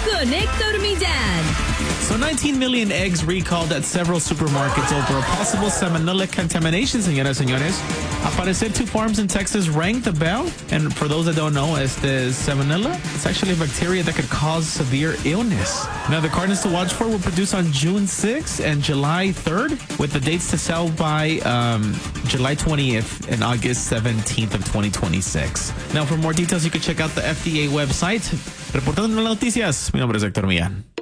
con Héctor Millán. So 19 million eggs recalled at several supermarkets over a possible salmonella contamination, señoras y señores. Al parecer, 2 farms in Texas rang the bell. And for those that don't know, salmonella, it's actually a bacteria that could cause severe illness. Now, the cartons to watch for will produce on June 6th and July 3rd, with the dates to sell by July 20th and August 17th of 2026. Now, for more details, you can check out the FDA website. Reportando las noticias, mi nombre es Héctor Millán.